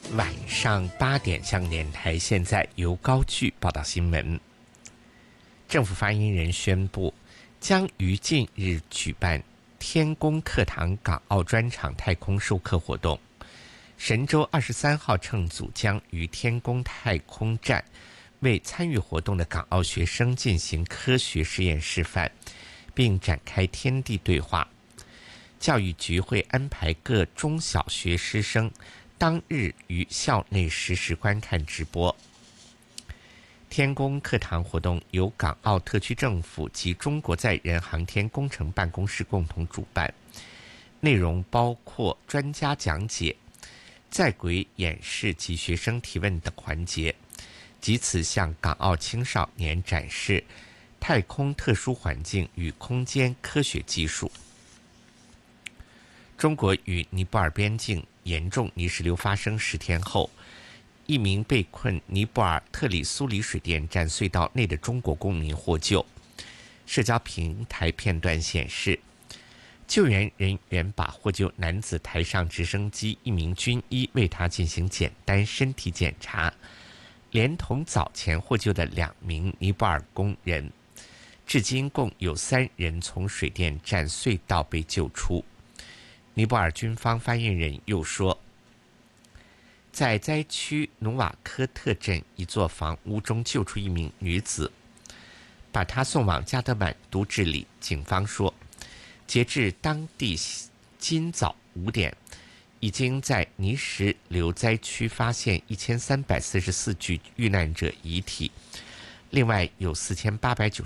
晚上8点，香港电台现在由高炬报道新闻。政府发言人宣布，将于近日举办天宫课堂港澳专场太空授课活动。神舟23号乘组将于天宫太空站为参与活动的港澳学生进行科学实验示范，并展开天地对话。教育局会安排各中小学师生当日于校内实时观看直播。天宫课堂活动由港澳特区政府及中国载人航天工程办公室共同主办，内容包括专家讲解、在轨演示及学生提问等环节，藉此向港澳青少年展示太空特殊环境与空间科学技术。中国与尼泊尔边境严重泥石流发生10天后，一名被困尼泊尔特里苏里水电站隧道内的中国公民获救。社交平台片段显示，救援人员把获救男子抬上直升机，一名军医为他进行简单身体检查，连同早前获救的2名尼泊尔工人，至今共有3人从水电站隧道被救出。尼泊尔军方发言人又说，在灾区努瓦科特镇一座房屋中救出一名女子，把她送往加德满都治理。警方说，截至当地今早5点，已经在泥石流灾区发现1344具遇难者遗体，另外有4890